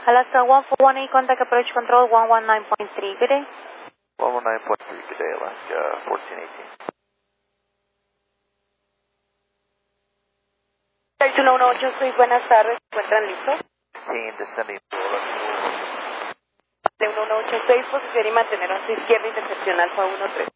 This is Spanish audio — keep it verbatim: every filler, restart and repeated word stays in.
Alaska one four one eight, contact approach control one one nine point three, good day. one one nine point three, good day, Alaska fourteen eighteen. El uno uno ocho seis, buenas tardes, ¿se encuentran listos? fifteen, descending to Alaska. De uno uno ocho seis, posición y mantener hacia izquierda, intercepción Alfa uno tres.